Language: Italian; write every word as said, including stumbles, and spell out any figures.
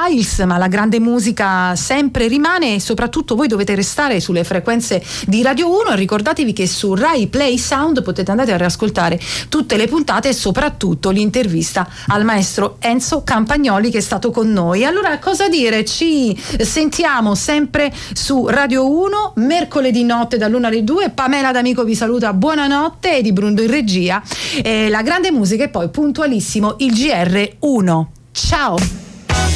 Styles, ma la grande musica sempre rimane, e soprattutto voi dovete restare sulle frequenze di Radio uno, e ricordatevi che su Rai Play Sound potete andare a riascoltare tutte le puntate e soprattutto l'intervista al maestro Enzo Campagnoli che è stato con noi. Allora, cosa dire? Ci sentiamo sempre su Radio uno mercoledì notte dall'una alle due. Pamela D'Amico vi saluta, buonanotte, di Brundo in regia, eh, la grande musica, e poi puntualissimo il G R uno. Ciao.